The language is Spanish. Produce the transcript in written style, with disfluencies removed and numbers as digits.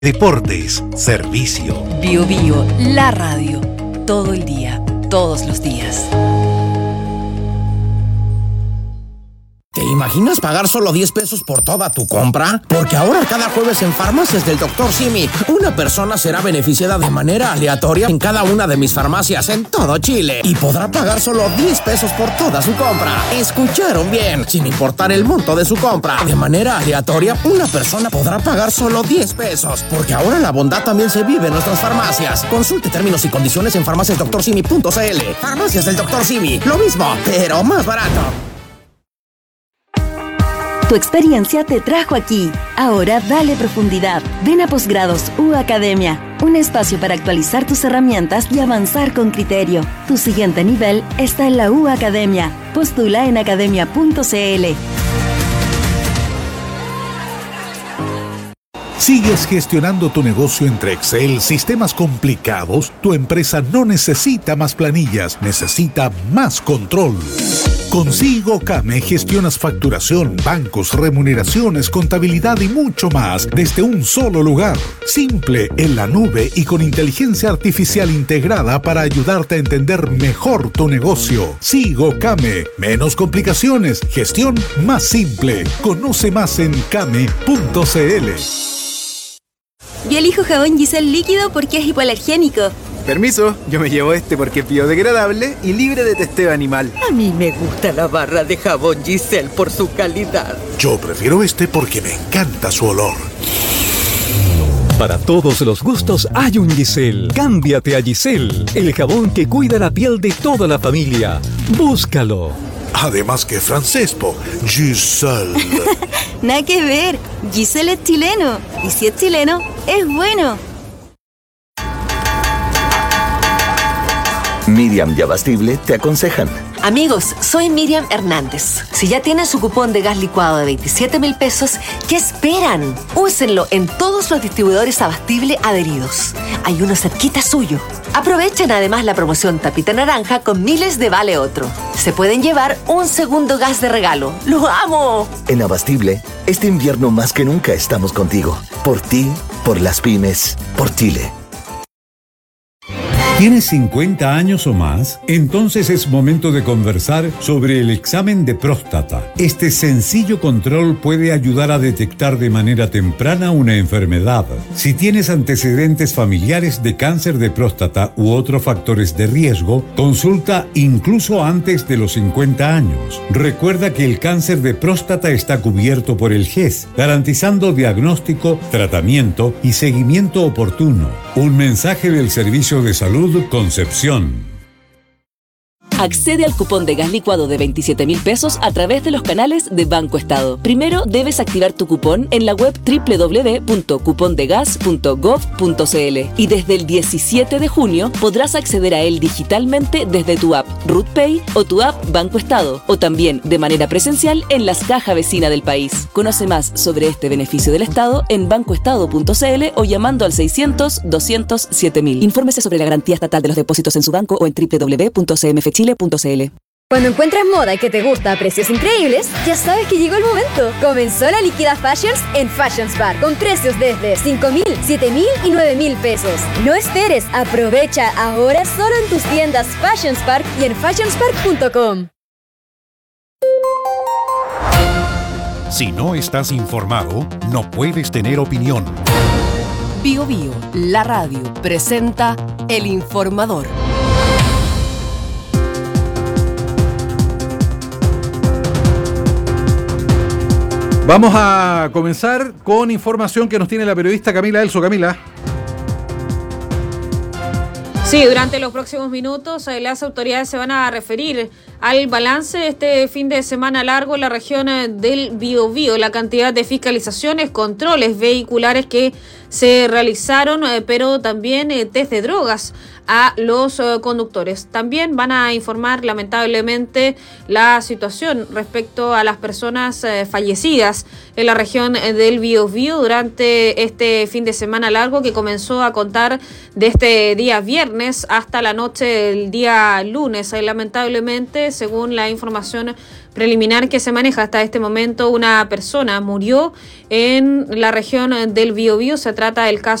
Deportes, servicio. Bio Bio, la radio. Todo el día, todos los días. ¿Te imaginas pagar solo 10 pesos por toda tu compra? Porque ahora cada jueves en Farmacias del Dr. Simi, una persona será beneficiada de manera aleatoria en cada una de mis farmacias en todo Chile y podrá pagar solo 10 pesos por toda su compra. ¿Escucharon bien? Sin importar el monto de su compra, de manera aleatoria, una persona podrá pagar solo 10 pesos. Porque ahora la bondad también se vive en nuestras farmacias. Consulte términos y condiciones en farmaciasdoctorsimi.cl. Farmacias del Dr. Simi, lo mismo, pero más barato. Tu experiencia te trajo aquí. Ahora dale profundidad. Ven a Posgrados U Academia, un espacio para actualizar tus herramientas y avanzar con criterio. Tu siguiente nivel está en la U Academia. Postula en academia.cl. ¿Sigues gestionando tu negocio entre Excel, sistemas complicados? Tu empresa no necesita más planillas, necesita más control. Con SIGOCAME gestionas facturación, bancos, remuneraciones, contabilidad y mucho más desde un solo lugar. Simple, en la nube y con inteligencia artificial integrada para ayudarte a entender mejor tu negocio. SIGOCAME. Menos complicaciones, gestión más simple. Conoce más en came.cl. Yo elijo jabón Giselle líquido porque es hipoalergénico. Permiso, yo me llevo este porque es biodegradable y libre de testeo animal. A mí me gusta la barra de jabón Giselle por su calidad. Yo prefiero este porque me encanta su olor. Para todos los gustos hay un Giselle. Cámbiate a Giselle, el jabón que cuida la piel de toda la familia. Búscalo. Además que francés, Giselle. Nada que ver, Giselle es chileno. Y si es chileno, es bueno. Miriam y Abastible te aconsejan. Amigos, soy Miriam Hernández. Si ya tienen su cupón de gas licuado de 27,000 pesos, ¿qué esperan? Úsenlo en todos los distribuidores Abastible adheridos. Hay uno cerquita suyo. Aprovechen además la promoción Tapita Naranja con miles de vale otro. Se pueden llevar un segundo gas de regalo. ¡Lo amo! En Abastible, este invierno más que nunca estamos contigo. Por ti, por las pymes, por Chile. ¿Tienes 50 años o más? Entonces es momento de conversar sobre el examen de próstata. Este sencillo control puede ayudar a detectar de manera temprana una enfermedad. Si tienes antecedentes familiares de cáncer de próstata u otros factores de riesgo, consulta incluso antes de los 50 años. Recuerda que el cáncer de próstata está cubierto por el GES, garantizando diagnóstico, tratamiento y seguimiento oportuno. Un mensaje del Servicio de Salud Concepción. Accede al cupón de gas licuado de 27,000 pesos a través de los canales de Banco Estado. Primero debes activar tu cupón en la web www.cupondegas.gov.cl y desde el 17 de junio podrás acceder a él digitalmente desde tu app RutPay o tu app Banco Estado o también de manera presencial en las cajas vecinas del país. Conoce más sobre este beneficio del Estado en bancoestado.cl o llamando al 600-200-7000. Infórmese sobre la garantía estatal de los depósitos en su banco o en www.cmfchile.cl. Cuando encuentras moda que te gusta a precios increíbles, ya sabes que llegó el momento. Comenzó la Liquida Fashions en Fashions Bar, con precios desde 5,000, 7,000 y 9,000 pesos. No esperes, aprovecha ahora solo en tus tiendas Fashions Park y en fashionspark.com. Si no estás informado, no puedes tener opinión. Bio Bio, la radio, presenta El Informador. Vamos a comenzar con información que nos tiene la periodista Camila Elso. Camila. Sí, durante los próximos minutos las autoridades se van a referir al balance de este fin de semana largo en la región del Biobío, la cantidad de fiscalizaciones, controles vehiculares que se realizaron, pero también test de drogas a los conductores. También van a informar lamentablemente la situación respecto a las personas fallecidas en la región del Biobío durante este fin de semana largo que comenzó a contar de este día viernes hasta la noche del día lunes. Lamentablemente, según la información preliminar que se maneja hasta este momento, una persona murió en la región del Biobío. Se trata del caso